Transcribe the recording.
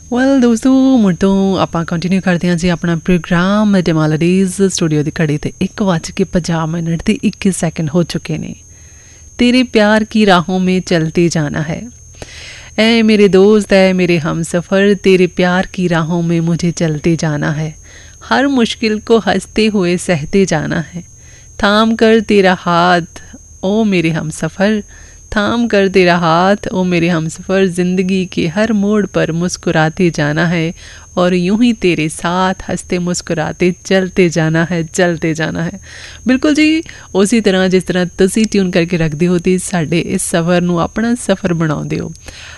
Well ਦੋਸਤੋ ਮੁੜ ਤੋਂ ਆਪਾਂ ਕੰਟੀਨਿਊ ਕਰਦੇ ਹਾਂ ਜੀ ਆਪਣਾ ਪ੍ਰੋਗਰਾਮ ਮੈਡੀ ਮੈਲੋਡੀਜ਼ ਸਟੂਡੀਓ ਦੀ ਘੜੀ ਤੇ 1:50 ਤੇ 21 ਸੈਕਿੰਡ ਹੋ ਚੁੱਕੇ ਨੇ। तेरे प्यार की राहों में चलते जाना है, ऐ मेरे दोस्त है मेरे हम सफ़र, तेरे प्यार की राहों में मुझे चलते जाना है, हर मुश्किल को हंसते हुए सहते जाना है, थाम कर तेरा हाथ ओ मेरे हम सफ़र, थाम कर तेरा हाथ ओ मेरे हम सफ़र, ज़िंदगी के हर मोड़ पर मुस्कुराते जाना है और यूं ही तेरे साथ हंसते मुस्कुराते चलते जाना है, चलते जाना है। बिल्कुल जी उसी तरह जिस तरह तुसी ट्यून करके रखते हो तो साढ़े इस सफ़र नूं अपना सफ़र बनाउंदे हो।